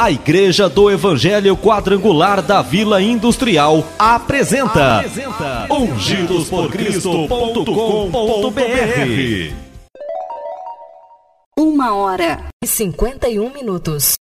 A Igreja do Evangelho Quadrangular da Vila Industrial apresenta ungidosporcristo.com.br. 1h51.